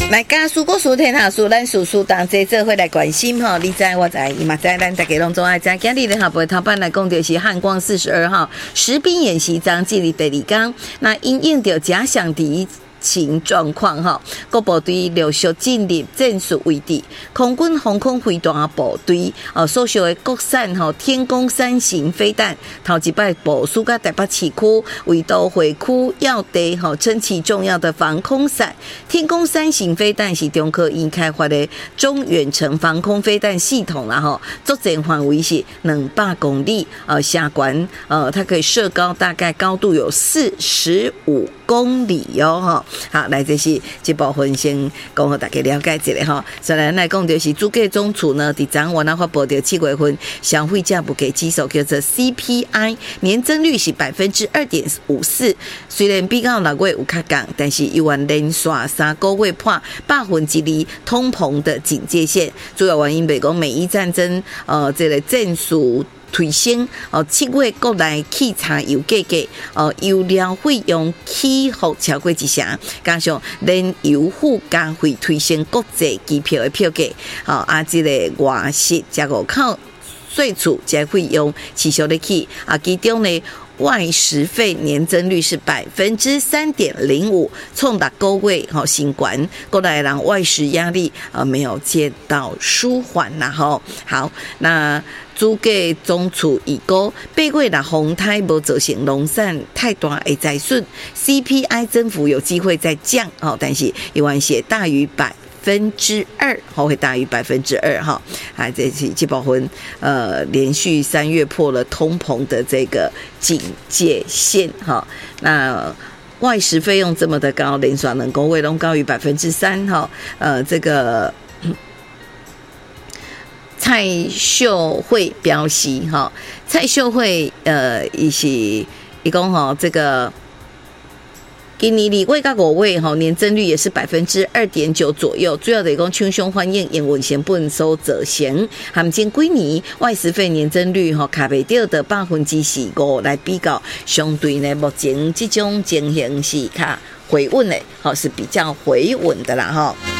来，家书国书天下书，咱叔叔当这做伙来关心吼，你知我知，伊嘛知，咱大家拢总爱知。今日的下晡头版来讲就是汉光42号实兵演习章纪里第二天，那因应着假想敌情状况哈，各部队陆续进入战术位置。空军防空飞弹部队所属的国产天弓3型飞弹，头一摆部署到台北市区，为都会区要地撑起重要的防空伞。天弓3型飞弹是中科院开发的中远程防空飞弹系统啦哈，作战范围是200公里，下关它可以射高大概高度有45公里哟哈。好，来这是这部分先讲给大家了解一下哈。再来讲就是主计总处呢，在昨晚发布的7月份消费者物价指数叫做 CPI， 年增率是 2.54%， 虽然比较6月有较降，但是又连续3个月破2%通膨的警戒线。主要原因就是讲美伊战争这个战术推升7月国内汽柴油价格油料费用起伏超过1成，加上燃油附加费推升国际机票的票价这个外食加外口税处这费用持续的起其中呢外食费年增率是 3.05%， 创达高位新冠，国内人外食压力没有见到舒缓啦好，那主计总处预估8月的风台无造成农产太大的灾损 ，CPI 增幅有机会再降但是依然是大于2%，会大于2%哈。这是这部分连续3月破了通膨的这个警戒线哈。那外食费用这么的高，连续能够位拢高于3%哈。这个蔡秀慧表示哈，蔡秀慧伊讲这个。今年2月到5月年增率也是 2.9% 左右，主要的讲厂商反映营运成本所造成，含前几年外食费年增率卡袂到的4%来比较，相对呢目前这种情形是较回稳的，是比较回稳的啦哈。